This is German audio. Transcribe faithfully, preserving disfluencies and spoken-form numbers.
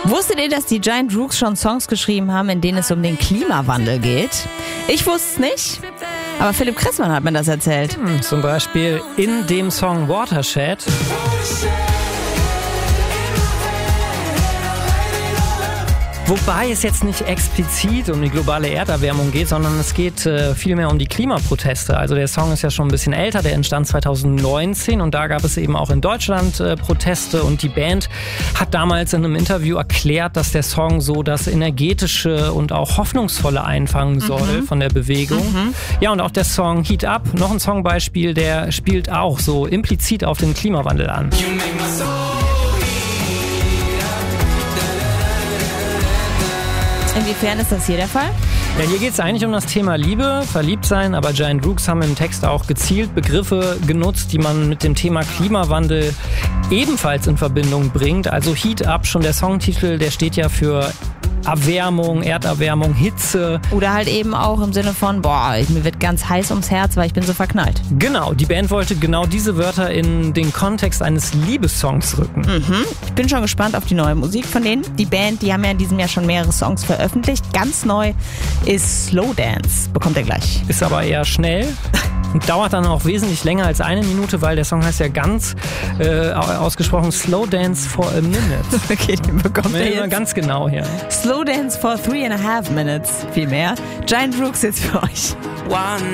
Wusstet ihr, dass die Giant Rooks schon Songs geschrieben haben, in denen es um den Klimawandel geht? Ich wusste es nicht, aber Philipp Kressmann hat mir das erzählt. Hm, zum Beispiel in dem Song Watershed. Wobei es jetzt nicht explizit um die globale Erderwärmung geht, sondern es geht äh, vielmehr um die Klimaproteste. Also der Song ist ja schon ein bisschen älter, der entstand zwanzig neunzehn und da gab es eben auch in Deutschland äh, Proteste und die Band hat damals in einem Interview erklärt, dass der Song so das Energetische und auch Hoffnungsvolle einfangen soll mhm. von der Bewegung. Mhm. Ja, und auch der Song Heat Up, noch ein Songbeispiel, der spielt auch so implizit auf den Klimawandel an. Inwiefern ist das hier der Fall? Ja, hier geht es eigentlich um das Thema Liebe, Verliebtsein, aber Giant Rooks haben im Text auch gezielt Begriffe genutzt, die man mit dem Thema Klimawandel ebenfalls in Verbindung bringt. Also Heat Up, schon der Songtitel, der steht ja für Erwärmung, Erderwärmung, Hitze. Oder halt eben auch im Sinne von, boah, mir wird ganz heiß ums Herz, weil ich bin so verknallt. Genau, die Band wollte genau diese Wörter in den Kontext eines Liebessongs rücken. Mhm. Ich bin schon gespannt auf die neue Musik von denen. Die Band, die haben ja in diesem Jahr schon mehrere Songs veröffentlicht. Ganz neu ist Slow Dance, bekommt ihr gleich. Ist aber eher schnell. Und dauert dann auch wesentlich länger als eine Minute, weil der Song heißt ja ganz äh, ausgesprochen Slow Dance for a Minute. Okay, den bekommt ihr jetzt. Ganz genau hier. Slow Dance for three and a half minutes. Viel mehr. Giant Rooks jetzt für euch. One